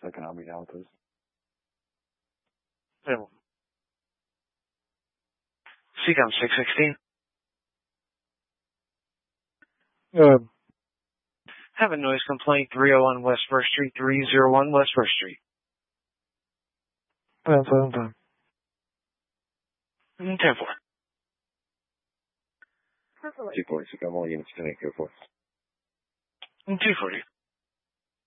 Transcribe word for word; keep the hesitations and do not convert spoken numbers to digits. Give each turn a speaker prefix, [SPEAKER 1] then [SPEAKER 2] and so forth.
[SPEAKER 1] second, I'll be down with this.
[SPEAKER 2] Yeah. C COM six sixteen.
[SPEAKER 3] Good.
[SPEAKER 2] Have a noise complaint, three oh one West First Street, three oh one West First Street.
[SPEAKER 3] That's what I'm done.
[SPEAKER 2] ten four.
[SPEAKER 1] two forty, so I'm all units to make here for.
[SPEAKER 2] two forty.